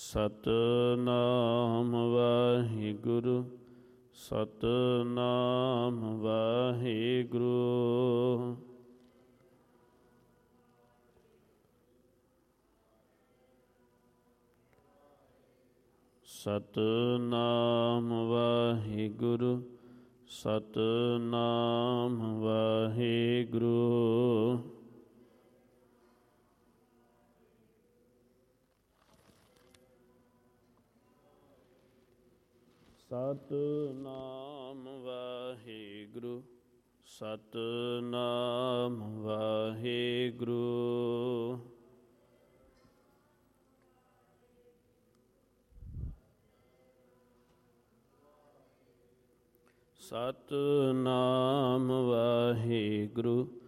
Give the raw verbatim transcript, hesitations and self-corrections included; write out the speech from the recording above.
Satnam Waheguru Satnam Waheguru. Satnam Waheguru Satnam Waheguru. Satnam Waheguru Satnam Waheguru. Satnam Waheguru